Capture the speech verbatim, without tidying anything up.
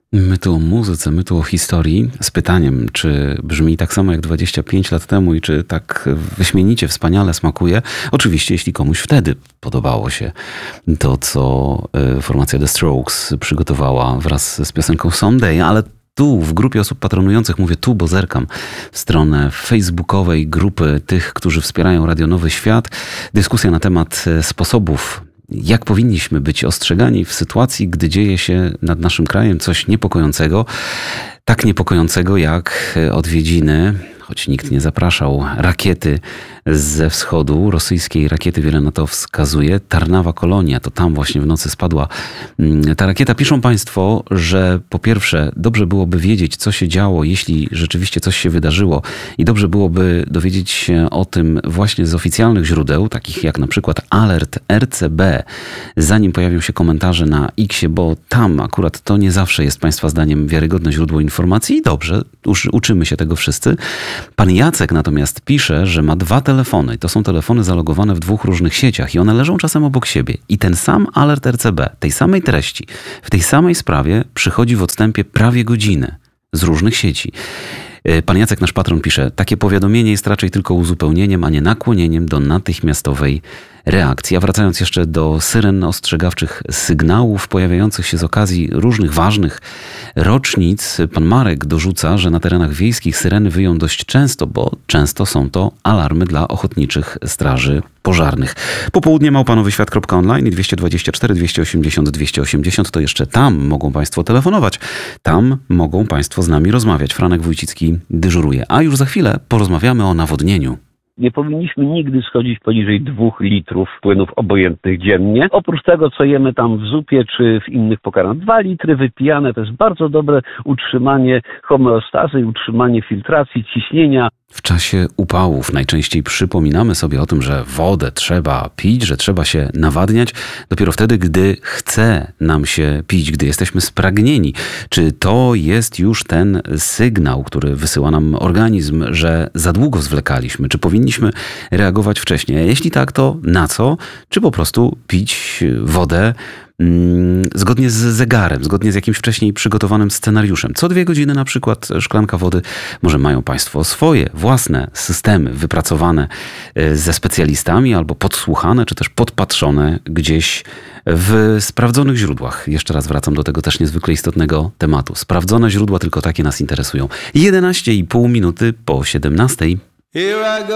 My tu o muzyce, my tu o historii z pytaniem, czy brzmi tak samo jak dwadzieścia pięć lat temu i czy tak wyśmienicie, wspaniale smakuje. Oczywiście, jeśli komuś wtedy podobało się to, co formacja The Strokes przygotowała wraz z piosenką Someday, ale tu w grupie osób patronujących, mówię tu, bo zerkam w stronę facebookowej grupy tych, którzy wspierają Radio Nowy Świat, dyskusja na temat sposobów, jak powinniśmy być ostrzegani w sytuacji, gdy dzieje się nad naszym krajem coś niepokojącego, tak niepokojącego jak odwiedziny, choć nikt nie zapraszał, rakiety ze wschodu, rosyjskiej rakiety, wiele na to wskazuje, Tarnawa Kolonia, to tam właśnie w nocy spadła ta rakieta. Piszą Państwo, że po pierwsze dobrze byłoby wiedzieć, co się działo, jeśli rzeczywiście coś się wydarzyło i dobrze byłoby dowiedzieć się o tym właśnie z oficjalnych źródeł, takich jak na przykład Alert R C B, zanim pojawią się komentarze na X-ie, bo tam akurat to nie zawsze jest Państwa zdaniem wiarygodne źródło informacji i dobrze, uczymy się tego wszyscy. Pan Jacek natomiast pisze, że ma dwa telefony i to są telefony zalogowane w dwóch różnych sieciach i one leżą czasem obok siebie. I ten sam alert R C B, tej samej treści, w tej samej sprawie przychodzi w odstępie prawie godziny z różnych sieci. Pan Jacek, nasz patron, pisze, takie powiadomienie jest raczej tylko uzupełnieniem, a nie nakłonieniem do natychmiastowej reakcji. A wracając jeszcze do syren ostrzegawczych sygnałów pojawiających się z okazji różnych ważnych rocznic, pan Marek dorzuca, że na terenach wiejskich syreny wyją dość często, bo często są to alarmy dla ochotniczych straży pożarnych. Popołudnie małpanowy świat kropka online i dwieście dwadzieścia cztery dwieście osiemdziesiąt dwieście osiemdziesiąt to jeszcze tam mogą Państwo telefonować. Tam mogą Państwo z nami rozmawiać. Franek Wójcicki dyżuruje. A już za chwilę porozmawiamy o nawodnieniu. Nie powinniśmy nigdy schodzić poniżej dwóch litrów płynów obojętnych dziennie. Oprócz tego, co jemy tam w zupie czy w innych pokarmach. Dwa litry wypijane to jest bardzo dobre utrzymanie homeostazy i utrzymanie filtracji, ciśnienia. W czasie upałów najczęściej przypominamy sobie o tym, że wodę trzeba pić, że trzeba się nawadniać dopiero wtedy, gdy chce nam się pić, gdy jesteśmy spragnieni. Czy to jest już ten sygnał, który wysyła nam organizm, że za długo zwlekaliśmy? Czy powinniśmy reagować wcześniej? Jeśli tak, to na co? Czy po prostu pić wodę zgodnie z zegarem, zgodnie z jakimś wcześniej przygotowanym scenariuszem. Co dwie godziny na przykład szklanka wody. Może mają Państwo swoje własne systemy wypracowane ze specjalistami albo podsłuchane, czy też podpatrzone gdzieś w sprawdzonych źródłach. Jeszcze raz wracam do tego też niezwykle istotnego tematu. Sprawdzone źródła, tylko takie nas interesują. jedenaście i pół minuty po siedemnastej.